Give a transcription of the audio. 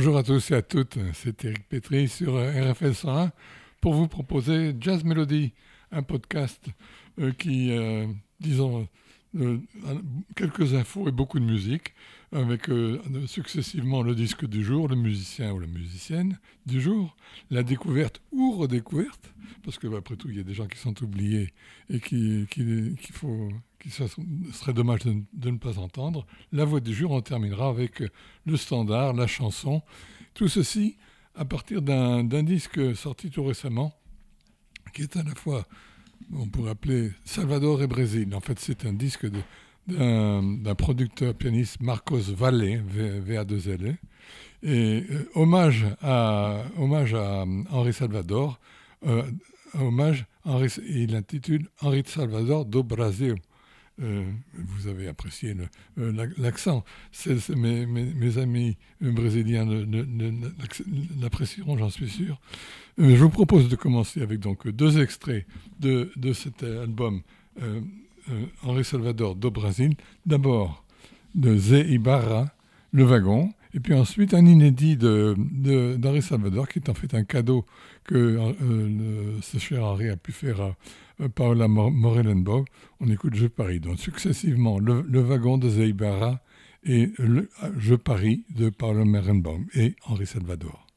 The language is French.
Bonjour à tous et à toutes, c'est Eric Pétry sur RFL 101 pour vous proposer Jazz Melody, un podcast qui, disons, a quelques infos et beaucoup de musique, avec successivement le disque du jour, le musicien ou la musicienne du jour, la découverte ou redécouverte, parce que après tout, il y a des gens qui sont oubliés et qu'il serait dommage de ne pas entendre. La voix du jour, on terminera avec le standard, la chanson, tout ceci à partir d'un disque sorti tout récemment, qui est à la fois, on pourrait appeler Salvador et Brésil. En fait, c'est un disque d'un producteur pianiste, Marcos Valle, VA2LE, et hommage à Henri Salvador, il intitule Henri Salvador do Brasil. Vous avez apprécié l'accent. Mes amis brésiliens l'apprécieront, j'en suis sûr. Je vous propose de commencer avec donc deux extraits de cet album Henri Salvador do Brasil. D'abord de Zé Ibarra, Le Wagon, et puis ensuite un inédit d'Henri Salvador, qui est en fait un cadeau que ce cher Henri a pu faire à Paola Morelenbaum. On écoute Je Paris. Donc successivement le Wagon de Zé Ibarra et Je Paris de Paola Morelenbaum et Henri Salvador.